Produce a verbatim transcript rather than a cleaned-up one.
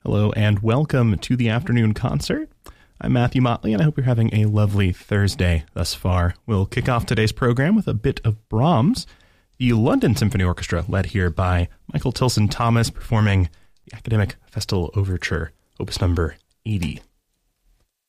Hello and welcome to the afternoon concert. I'm Matthew Motley and I hope you're having a lovely Thursday thus far. We'll kick off today's program with a bit of Brahms, the London Symphony Orchestra, led here by Michael Tilson Thomas, performing the Academic Festal Overture, opus number eighty.